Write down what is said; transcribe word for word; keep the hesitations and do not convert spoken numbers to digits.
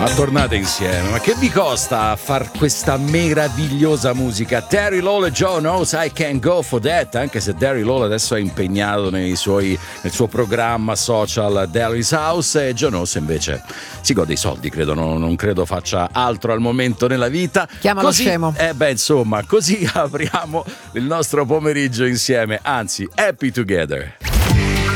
Ma tornate insieme, ma che vi costa far questa meravigliosa musica? Terry Lowell e Joe Knows I Can Go For That, anche se Terry Lowell adesso è impegnato nei suoi, nel suo programma social Dary's House, e Joe Knows invece si gode i soldi, credo, non, non credo faccia altro al momento nella vita. Chiamalo così, scemo. Eh beh, insomma, così apriamo il nostro pomeriggio insieme, anzi, happy together.